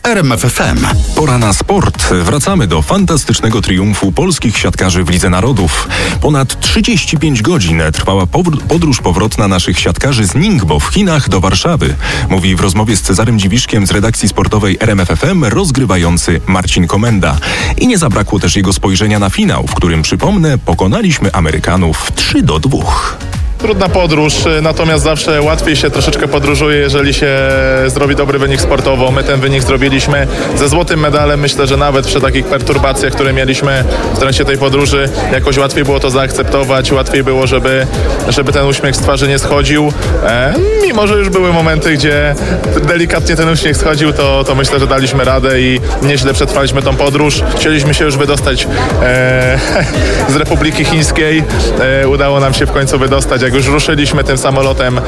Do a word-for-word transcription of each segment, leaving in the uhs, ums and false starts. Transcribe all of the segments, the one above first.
R M F F M. Pora na sport. Wracamy do fantastycznego triumfu polskich siatkarzy w Lidze Narodów. Ponad trzydzieści pięć godzin trwała podróż powrotna naszych siatkarzy z Ningbo w Chinach do Warszawy. Mówi w rozmowie z Cezarym Dziwiszkiem z redakcji sportowej R M F F M rozgrywający Marcin Komenda. I nie zabrakło też jego spojrzenia na finał, w którym, przypomnę, pokonaliśmy Amerykanów trzy do dwóch. Trudna podróż, natomiast zawsze łatwiej się troszeczkę podróżuje, jeżeli się zrobi dobry wynik sportowo. My ten wynik zrobiliśmy ze złotym medalem. Myślę, że nawet przy takich perturbacjach, które mieliśmy w trakcie tej podróży, jakoś łatwiej było to zaakceptować, łatwiej było, żeby, żeby ten uśmiech z twarzy nie schodził. E, mimo, że już były momenty, gdzie delikatnie ten uśmiech schodził, to, to myślę, że daliśmy radę i nieźle przetrwaliśmy tą podróż. Chcieliśmy się już wydostać e, z Republiki Chińskiej. E, udało nam się w końcu wydostać. Jak już ruszyliśmy tym samolotem,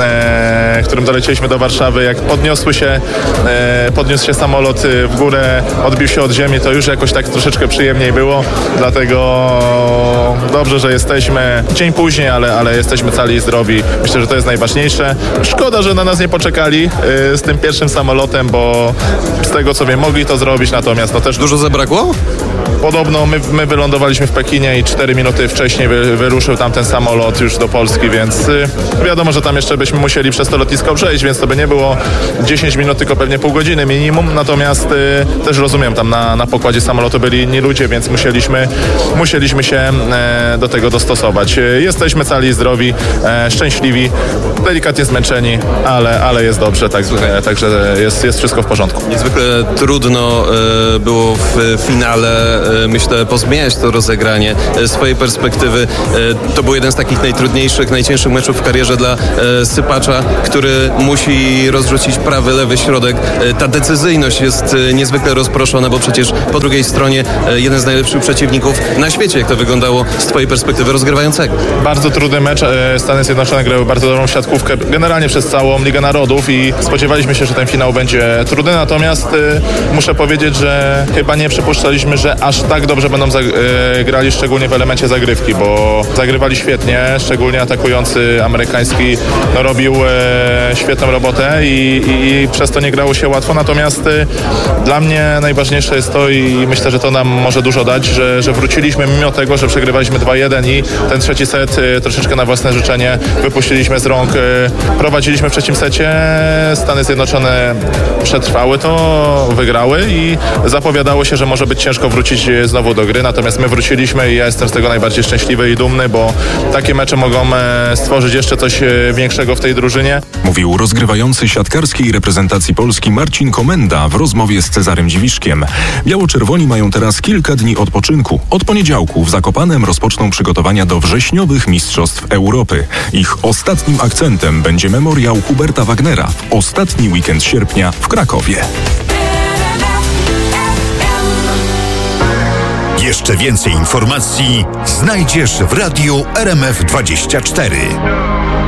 e, którym dolecieliśmy do Warszawy, jak podniosły się, e, podniósł się samolot w górę, odbił się od ziemi, to już jakoś tak troszeczkę przyjemniej było. Dlatego dobrze, że jesteśmy dzień później, ale, ale jesteśmy cali i zdrowi. Myślę, że to jest najważniejsze. Szkoda, że na nas nie poczekali e, z tym pierwszym samolotem, bo z tego co wiem, mogli to zrobić, natomiast no też... Dużo zabrakło? Podobno my, my wylądowaliśmy w Pekinie i cztery minuty wcześniej wy, wyruszył tam ten samolot już do Polski, więc y, wiadomo, że tam jeszcze byśmy musieli przez to lotnisko przejść, więc to by nie było dziesięć minut, tylko pewnie pół godziny minimum, natomiast y, też rozumiem, tam na, na pokładzie samolotu byli inni ludzie, więc musieliśmy, musieliśmy się e, do tego dostosować. Y, jesteśmy cali i zdrowi, e, szczęśliwi, delikatnie zmęczeni, ale, ale jest dobrze, tak, e, także jest, jest wszystko w porządku. Niezwykle trudno e, było w finale myślę, pozmieniać to rozegranie z swojej perspektywy. To był jeden z takich najtrudniejszych, najcięższych meczów w karierze dla sypacza, który musi rozrzucić prawy, lewy środek. Ta decyzyjność jest niezwykle rozproszona, bo przecież po drugiej stronie jeden z najlepszych przeciwników na świecie. Jak to wyglądało z twojej perspektywy rozgrywającego? Bardzo trudny mecz. Stany Zjednoczone grały bardzo dobrą siatkówkę generalnie przez całą Ligę Narodów i spodziewaliśmy się, że ten finał będzie trudny, natomiast muszę powiedzieć, że chyba nie przypuszczaliśmy, że aż tak dobrze będą grali, szczególnie w elemencie zagrywki, bo zagrywali świetnie, szczególnie atakujący amerykański no, robił e, świetną robotę i, i, i przez to nie grało się łatwo, natomiast e, dla mnie najważniejsze jest to i myślę, że to nam może dużo dać, że, że wróciliśmy mimo tego, że przegrywaliśmy dwa jeden i ten trzeci set e, troszeczkę na własne życzenie wypuściliśmy z rąk. E, prowadziliśmy w trzecim secie, Stany Zjednoczone przetrwały to, wygrały i zapowiadało się, że może być ciężko wrócić znowu do gry, natomiast my wróciliśmy i ja jestem z tego najbardziej szczęśliwy i dumny, bo takie mecze mogą stworzyć jeszcze coś większego w tej drużynie. Mówił rozgrywający siatkarskiej reprezentacji Polski Marcin Komenda w rozmowie z Cezarym Dziwiszkiem. Biało-czerwoni mają teraz kilka dni odpoczynku. Od poniedziałku w Zakopanem rozpoczną przygotowania do wrześniowych Mistrzostw Europy. Ich ostatnim akcentem będzie memoriał Huberta Wagnera w ostatni weekend sierpnia w Krakowie. Jeszcze więcej informacji znajdziesz w radiu R M F dwadzieścia cztery.